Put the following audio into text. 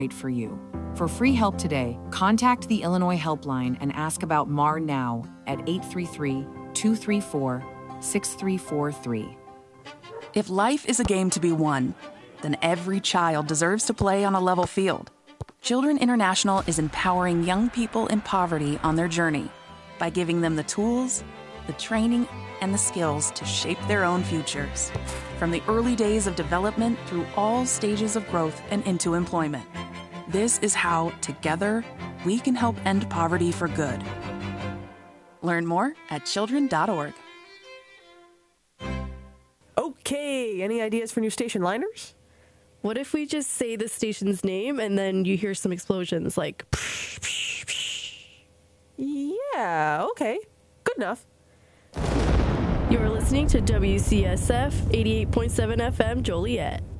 for you. For free help today, contact the Illinois Helpline and ask about MAR now at 833-234-6343. If life is a game to be won, then every child deserves to play on a level field. Children International is empowering young people in poverty on their journey by giving them the tools, the training, and the skills to shape their own futures, from the early days of development through all stages of growth and into employment. This is how, together, we can help end poverty for good. Learn more at children.org. Okay, any ideas for new station liners? What if we just say the station's name and then you hear some explosions like... Yeah, okay. Good enough. You're listening to WCSF 88.7 FM Joliet.